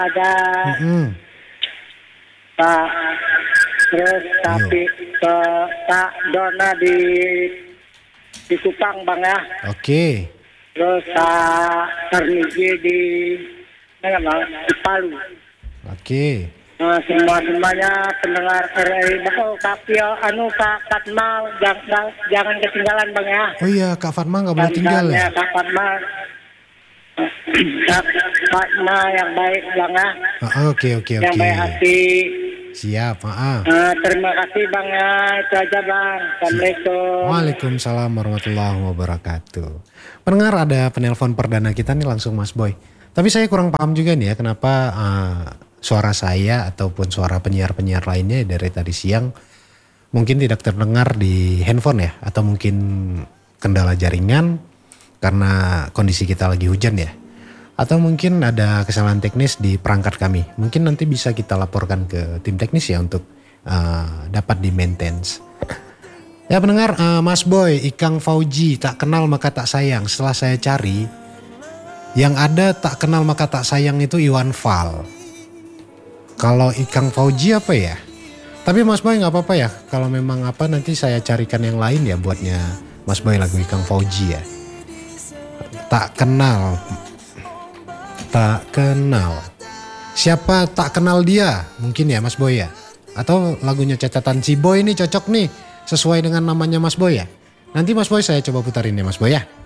ada Pak, terus tapi ke Pak Dona di Kupang bang ya. Oke. Terus Pak Arniji di mana bang? Di Palu. Oke. Nah, semuanya pendengar RRI bakal tapi Kak Fatma jangan ketinggalan bang ya. Oh iya, Kak Fatma nggak boleh tinggal ya. Kak Fatma yang baik bang ya. Oke. Yang baik hati. Siap, Terima kasih bang ya, itu aja bang. Assalamualaikum. Waalaikumsalam warahmatullahi wabarakatuh. Pendengar, ada penelpon perdana kita nih langsung Mas Boy. Tapi saya kurang paham juga nih ya kenapa suara saya ataupun suara penyiar-penyiar lainnya dari tadi siang mungkin tidak terdengar di handphone ya, atau mungkin kendala jaringan karena kondisi kita lagi hujan ya, atau mungkin ada kesalahan teknis di perangkat kami. Mungkin nanti bisa kita laporkan ke tim teknis ya untuk dapat di maintenance. Ya pendengar, Mas Boy, Ikang Fauji, tak kenal maka tak sayang. Setelah saya cari, yang ada tak kenal maka tak sayang itu Iwan Fal. Kalau Ikang Fauji apa ya? Tapi Mas Boy gak apa-apa ya, kalau memang apa nanti saya carikan yang lain ya buatnya Mas Boy lagu Ikang Fauji ya. Tak kenal. Siapa tak kenal dia? Mungkin ya Mas Boy ya. Atau lagunya Cacatan Si Boy ini cocok nih, sesuai dengan namanya Mas Boy ya. Nanti Mas Boy saya coba putarin ya Mas Boy ya.